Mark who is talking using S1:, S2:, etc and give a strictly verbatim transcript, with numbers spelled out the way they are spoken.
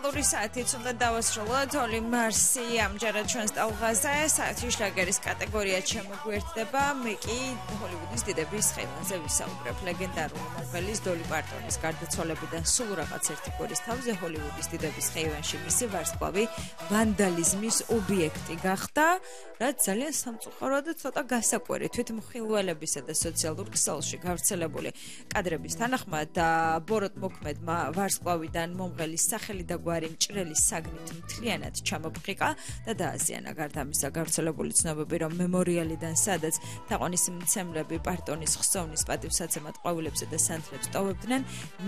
S1: მუსიკალური საათიც უნდა დავასრულოთ. ოლი მარსი ამჯერად ჩვენს ტალღაზე საათი შლაგერის კატეგორია შემოგვერთდება. მე კი ჰოლივუდის დიდების ხეილანზე ვისაუბრებ. ლეგენდარული მომღერლის დოლი პარტონის გარდაცვალებიდან სულ რაღაც ერთი კვირის თავზე ჰოლივუდის დიდების ხეივანში მისი ვარსკვლავი ვანდალიზმის ობიექტი გახდა, რაც ძალიან სამწუხაროა და ცოტა გასაკვირი. თვითმხილველებისა და სოციალურ ქსელში გავრცელებული კადრების თანახმად ბოროტ მოქმედმა ვარსკვლავიდან მომღერლის სახელი და გვარი მჭრელი საგნით მთლიანად ჩამოფრიყა და დააზიანა. გარდა ამისა გავრცელებული ცნობები, რომ მემორიალიდან, სადაც თაყვანისმცემლები პარტონის ხსოვნის პატივსაცემად ყვავილებსა და სანთლებს ტოვებდნენ,